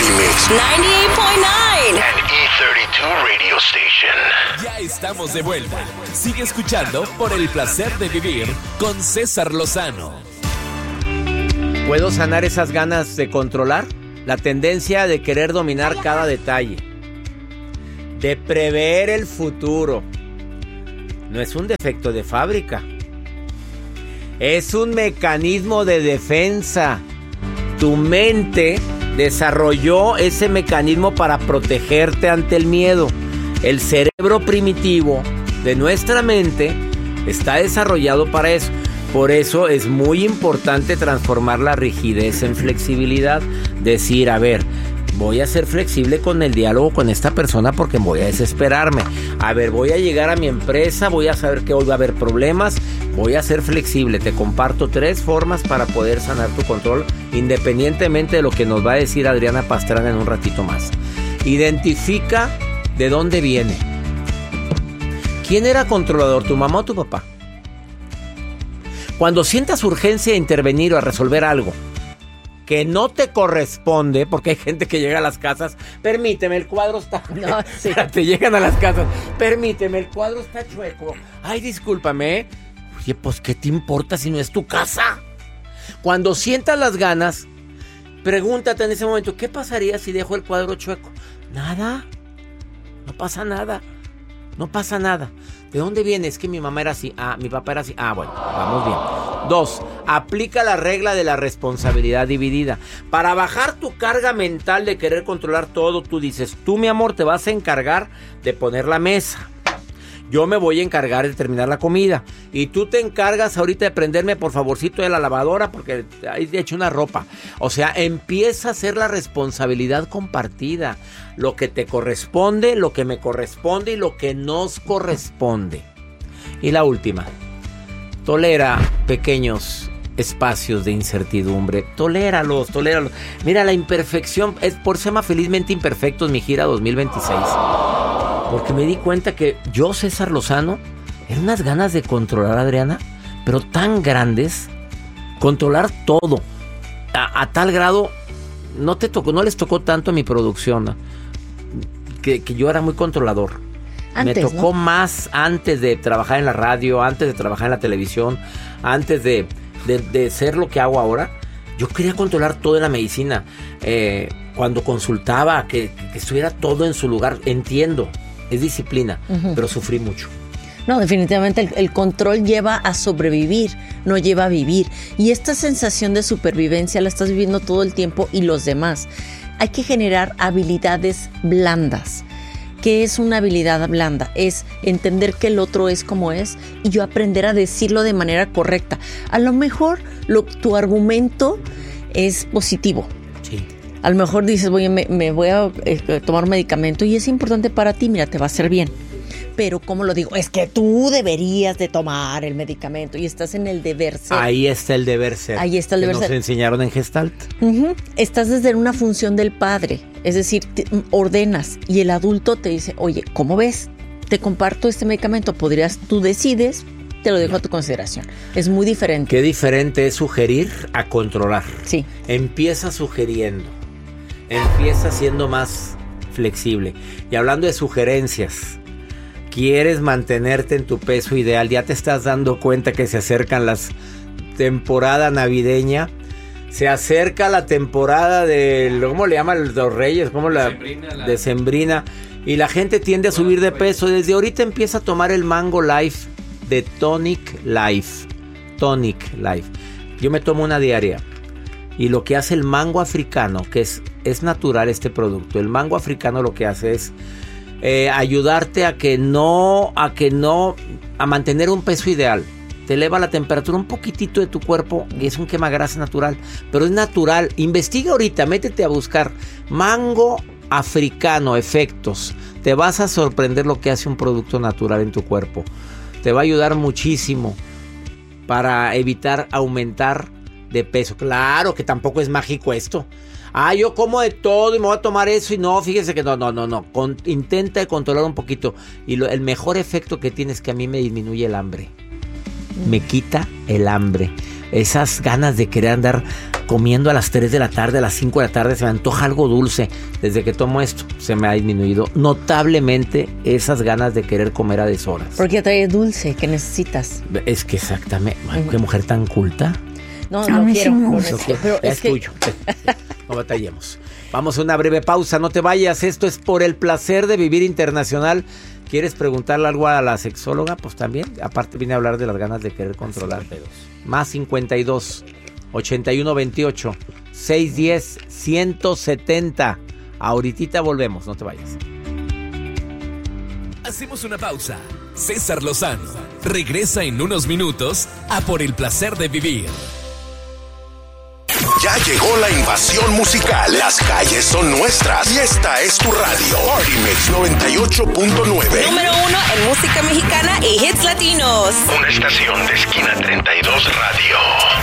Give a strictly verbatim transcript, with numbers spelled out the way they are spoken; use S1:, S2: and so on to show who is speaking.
S1: Remix.
S2: noventa y ocho punto nueve.
S1: And E treinta y dos Radio Station.
S3: Ya estamos de vuelta. Sigue escuchando Por el Placer de Vivir con César Lozano.
S4: ¿Puedo sanar esas ganas de controlar? La tendencia de querer dominar cada detalle, de prever el futuro. No es un defecto de fábrica. Es un mecanismo de defensa. Tu mente desarrolló ese mecanismo para protegerte ante el miedo. El cerebro primitivo de nuestra mente está desarrollado para eso. Por eso es muy importante transformar la rigidez en flexibilidad. Decir, a ver, voy a ser flexible con el diálogo con esta persona porque voy a desesperarme. A ver, voy a llegar a mi empresa, voy a saber que hoy va a haber problemas. Voy a ser flexible. Te comparto tres formas para poder sanar tu control, independientemente de lo que nos va a decir Adriana Pastrana en un ratito más. Identifica de dónde viene. ¿Quién era controlador, tu mamá o tu papá? Cuando sientas urgencia de intervenir o a resolver algo que no te corresponde, porque hay gente que llega a las casas, permíteme, el cuadro está... No, sí. Te llegan a las casas, permíteme, el cuadro está chueco. Ay, discúlpame. Oye, pues, ¿qué te importa si no es tu casa? Cuando sientas las ganas, pregúntate en ese momento, ¿qué pasaría si dejo el cuadro chueco? Nada. No pasa nada. No pasa nada. ¿De dónde viene? Es que mi mamá era así. Ah, mi papá era así. Ah, bueno, vamos bien. Dos, aplica la regla de la responsabilidad dividida. Para bajar tu carga mental de querer controlar todo, tú dices, tú, mi amor, te vas a encargar de poner la mesa. Yo me voy a encargar de terminar la comida. Y tú te encargas ahorita de prenderme, por favorcito, de la lavadora porque hay de hecho una ropa. O sea, empieza a ser la responsabilidad compartida. Lo que te corresponde, lo que me corresponde y lo que nos corresponde. Y la última. Tolera pequeños espacios de incertidumbre. Toléralos, toléralos. Mira, la imperfección es por ser más felizmente imperfectos mi gira dos mil veintiséis. Porque me di cuenta que yo, César Lozano, eran unas ganas de controlar a Adriana, pero tan grandes, controlar todo, a, a tal grado, no te tocó, no les tocó tanto a mi producción, ¿no? que, que yo era muy controlador. Antes, me tocó, ¿no? Más antes de trabajar en la radio, antes de trabajar en la televisión, antes de, de, de ser lo que hago ahora. Yo quería controlar todo en la medicina. Eh, cuando consultaba, que, que estuviera todo en su lugar. Entiendo. Es disciplina, uh-huh. Pero sufrí mucho.
S5: No, definitivamente el, el control lleva a sobrevivir, no lleva a vivir. Y esta sensación de supervivencia la estás viviendo todo el tiempo y los demás. Hay que generar habilidades blandas. ¿Qué es una habilidad blanda? Es entender que el otro es como es y yo aprender a decirlo de manera correcta. A lo mejor lo, tu argumento es positivo.
S4: Sí.
S5: A lo mejor dices, oye, me, me voy a eh, tomar un medicamento y es importante para ti, mira, te va a hacer bien. Pero, ¿cómo lo digo? Es que tú deberías de tomar el medicamento y estás en el deber ser.
S4: Ahí está el deber ser.
S5: Ahí está el deber ser.
S4: Nos enseñaron en Gestalt.
S5: Uh-huh. Estás desde una función del padre, es decir, te ordenas y el adulto te dice, oye, ¿cómo ves? Te comparto este medicamento, podrías, tú decides, te lo dejo a tu consideración. Es muy diferente.
S4: Qué diferente es sugerir a controlar.
S5: Sí.
S4: Empieza sugiriendo. Empieza siendo más flexible. Y hablando de sugerencias, quieres mantenerte en tu peso ideal, ya te estás dando cuenta que se acercan las temporada navideña, se acerca la temporada de, ¿cómo le llaman los reyes? ¿Cómo la decembrina, la... decembrina? Y la gente tiende a subir de peso. Desde ahorita empieza a tomar el Mango Life de Tonic Life. Tonic Life. Yo me tomo una diaria. Y lo que hace el mango africano, que es, es natural este producto, el mango africano lo que hace es eh, ayudarte a que no, a que no, a mantener un peso ideal. Te eleva la temperatura un poquitito de tu cuerpo y es un quemagrasa natural, pero es natural. Investiga ahorita, métete a buscar mango africano, efectos. Te vas a sorprender lo que hace un producto natural en tu cuerpo. Te va a ayudar muchísimo para evitar aumentar de peso. Claro que tampoco es mágico esto. Ah, yo como de todo y me voy a tomar eso y no, fíjese que no, no, no, no. Con, intenta controlar un poquito y lo, el mejor efecto que tiene es que a mí me disminuye el hambre. me quita el hambre. Esas ganas de querer andar comiendo a las tres de la tarde, a las cinco de la tarde, se me antoja algo dulce. Desde que tomo esto, se me ha disminuido notablemente esas ganas de querer comer a deshoras.
S5: Porque trae dulce que necesitas.
S4: Es que exactamente. Ay, qué mujer tan culta.
S5: No, no quiero. Lo necesito, pero
S4: es,
S5: es que...
S4: tuyo. No batallemos. Vamos a una breve pausa. No te vayas. Esto es Por el Placer de Vivir Internacional. ¿Quieres preguntarle algo a la sexóloga? Pues también. Aparte vine a hablar de las ganas de querer controlar. Más cincuenta y dos, ochenta y uno, veintiocho, seiscientos diez, ciento setenta. Ahorita volvemos. No te vayas.
S3: Hacemos una pausa. César Lozano regresa en unos minutos a Por el Placer de Vivir.
S1: Ya llegó la invasión musical. Las calles son nuestras y esta es tu radio. Party Mix noventa y ocho punto nueve.
S2: Número uno en música mexicana y hits latinos.
S1: Una estación de Esquina treinta y dos Radio.